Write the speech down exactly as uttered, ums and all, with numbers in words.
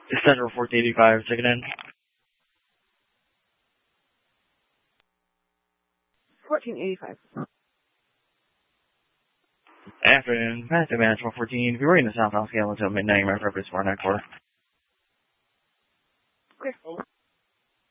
Center fourteen eighty-five, checking in. fourteen eighty-five. Afternoon, Massive Management fourteen. If you're in the southbound scale until midnight, my purpose for nine four. Okay.